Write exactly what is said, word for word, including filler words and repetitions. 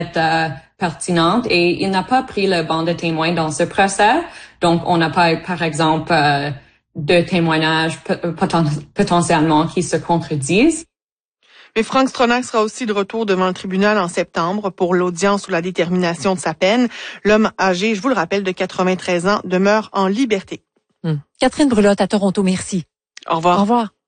euh, pertinente et il n'a pas pris le banc de témoins dans ce procès. Donc, on n'a pas, par exemple, euh, de témoignages poten- potentiellement qui se contredisent. Mais Frank Stronach sera aussi de retour devant le tribunal en septembre pour l'audience ou la détermination de sa peine. L'homme âgé, je vous le rappelle, de quatre-vingt-treize ans, demeure en liberté. Hum. Catherine Brulotte à Toronto, merci. Au revoir. Au revoir.